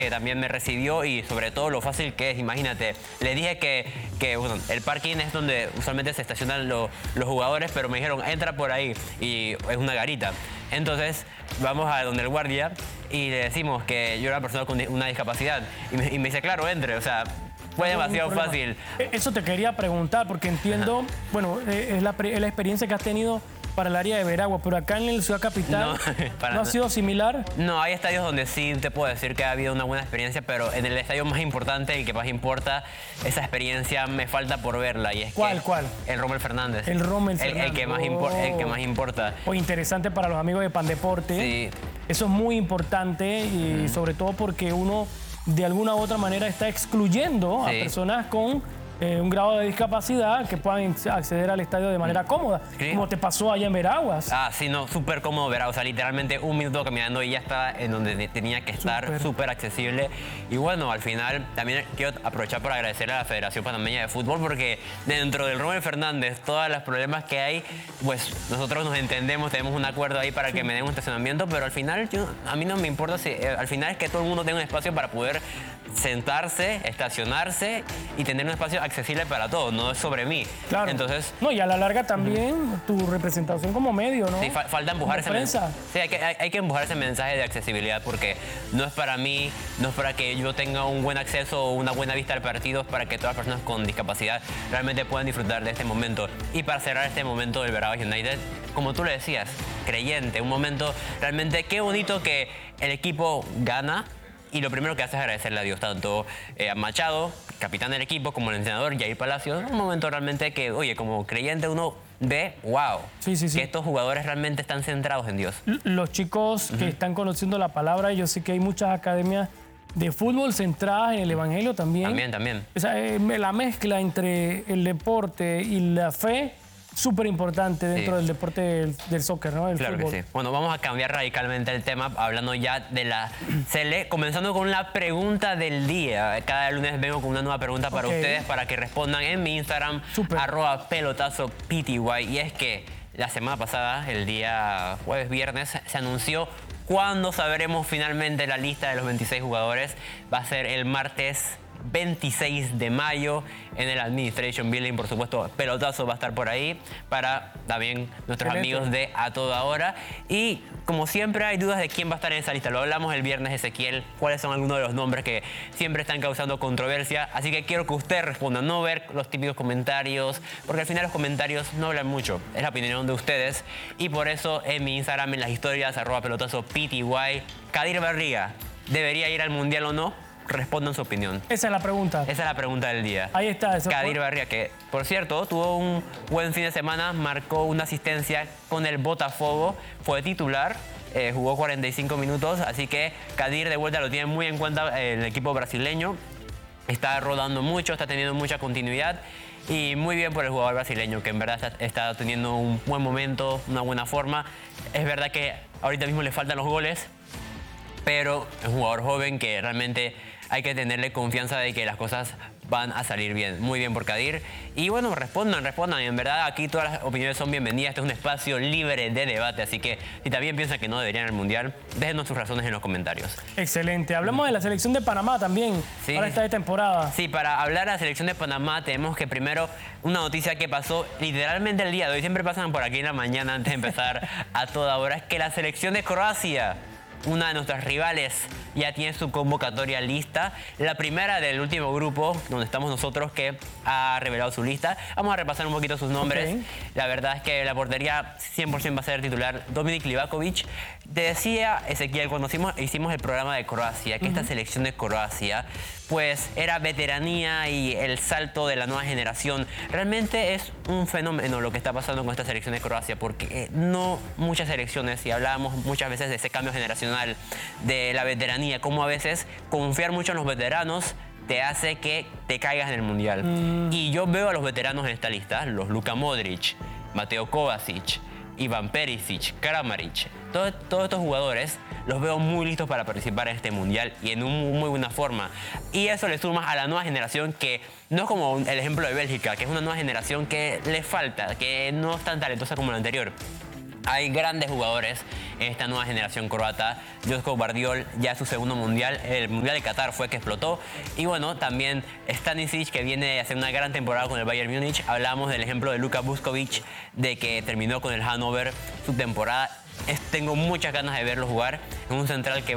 que también me recibió y sobre todo lo fácil que es, imagínate. Le dije que bueno, el parking es donde usualmente se estacionan los jugadores, pero me dijeron, entra por ahí y es una garita. Entonces vamos a donde el guardia y le decimos que yo era una persona con una discapacidad y me dice, claro, entre, o sea, fue demasiado fácil. Eso te quería preguntar porque entiendo, bueno, es la experiencia que has tenido para el área de Veragua, pero acá en el Ciudad Capital ¿no ha sido similar? No, hay estadios donde sí te puedo decir que ha habido una buena experiencia, pero en el estadio más importante, el que más importa, esa experiencia me falta por verla. Y es ¿Cuál? El Rommel Fernández. El Rommel Fernández. El que más importa. Pues interesante para los amigos de Pandeporte. Sí. Eso es muy importante y sobre todo porque uno de alguna u otra manera está excluyendo a personas con un grado de discapacidad que puedan acceder al estadio de manera cómoda, como te pasó allá en Veraguas. Ah, sí, no, súper cómodo Veraguas, o sea, literalmente un minuto caminando y ya estaba en donde tenía que estar, súper accesible. Y bueno, al final también quiero aprovechar para agradecerle a la Federación Panameña de Fútbol porque dentro del Rommel Fernández, todos los problemas que hay, pues nosotros nos entendemos, tenemos un acuerdo ahí para que me den un estacionamiento, pero al final a mí no me importa si, al final es que todo el mundo tenga un espacio para poder sentarse, estacionarse y tener un espacio accesible para todos, no es sobre mí. Claro. Entonces, no, y a la larga también tu representación como medio, ¿no? Sí, falta empujar ese mensaje. Sí, hay que empujar ese mensaje de accesibilidad porque no es para mí, no es para que yo tenga un buen acceso o una buena vista al partido, es para que todas las personas con discapacidad realmente puedan disfrutar de este momento. Y para cerrar este momento del Veraguas United, como tú le decías, creyente, un momento realmente qué bonito que el equipo gana. Y lo primero que hace es agradecerle a Dios, tanto a Machado, capitán del equipo, como el entrenador, Jair Palacios. Un momento realmente que, oye, como creyente uno ve, wow, que estos jugadores realmente están centrados en Dios. Los chicos que están conociendo la palabra, yo sé que hay muchas academias de fútbol centradas en el Evangelio también. También. O sea, la mezcla entre el deporte y la fe, súper importante dentro del deporte del soccer, ¿no? Claro fútbol. Que sí. Bueno, vamos a cambiar radicalmente el tema, hablando ya de la Sele, comenzando con la pregunta del día. Cada lunes vengo con una nueva pregunta para ustedes, para que respondan en mi Instagram, @pelotazopty. Y es que la semana pasada, el día jueves, viernes, se anunció cuándo sabremos finalmente la lista de los 26 jugadores. Va a ser el martes 26 de mayo en el Administration Building, por supuesto, Pelotazo va a estar por ahí para también nuestros amigos de A Toda Hora. Y como siempre hay dudas de quién va a estar en esa lista. Lo hablamos el viernes, Ezequiel, cuáles son algunos de los nombres que siempre están causando controversia. Así que quiero que usted responda, no ver los típicos comentarios, porque al final los comentarios no hablan mucho, es la opinión de ustedes. Y por eso en mi Instagram, en las historias, @pelotazopty, Kadir Barriga, ¿debería ir al Mundial o no? Respondan su opinión. Esa es la pregunta. Esa es la pregunta del día. Ahí está. Kadir Barriga, que por cierto tuvo un buen fin de semana, marcó una asistencia con el Botafogo, fue titular, jugó 45 minutos, así que Kadir de vuelta lo tiene muy en cuenta el equipo brasileño. Está rodando mucho, está teniendo mucha continuidad y muy bien por el jugador brasileño, que en verdad está teniendo un buen momento, una buena forma. Es verdad que ahorita mismo le faltan los goles, pero es un jugador joven que realmente hay que tenerle confianza de que las cosas van a salir bien. Muy bien por Kadir. Y bueno, respondan. En verdad, aquí todas las opiniones son bienvenidas. Este es un espacio libre de debate. Así que si también piensan que no deberían ir al Mundial, déjenos sus razones en los comentarios. Excelente. Hablemos de la selección de Panamá también para esta temporada. Sí, para hablar de la selección de Panamá tenemos que primero una noticia que pasó literalmente el día de hoy. Siempre pasan por aquí en la mañana antes de empezar A Toda Hora. Es que la selección de Croacia, una de nuestras rivales, ya tiene su convocatoria lista. La primera del último grupo, donde estamos nosotros, que ha revelado su lista. Vamos a repasar un poquito sus nombres. La verdad es que la portería 100% va a ser titular Dominik Livakovic. Te decía, Ezequiel, cuando hicimos el programa de Croacia, que esta selección de Croacia, pues era veteranía y el salto de la nueva generación. Realmente es un fenómeno lo que está pasando con esta selección de Croacia, porque no muchas selecciones, y hablábamos muchas veces de ese cambio generacional, de la veteranía, como a veces confiar mucho en los veteranos te hace que te caigas en el Mundial. Y yo veo a los veteranos en esta lista, los Luka Modric, Mateo Kovacic, Ivan Perisic, Kramaric, todos estos jugadores los veo muy listos para participar en este Mundial y en una muy buena forma. Y eso le suma a la nueva generación, que no es como el ejemplo de Bélgica, que es una nueva generación que le falta, que no es tan talentosa como la anterior. Hay grandes jugadores en esta nueva generación croata. Joško Gvardiol ya es su segundo mundial. El mundial de Qatar fue que explotó. Y bueno, también Stanisic, que viene a hacer una gran temporada con el Bayern Múnich. Hablamos del ejemplo de Luka Vuskovic, de que terminó con el Hannover su temporada. Tengo muchas ganas de verlo jugar. Es un central que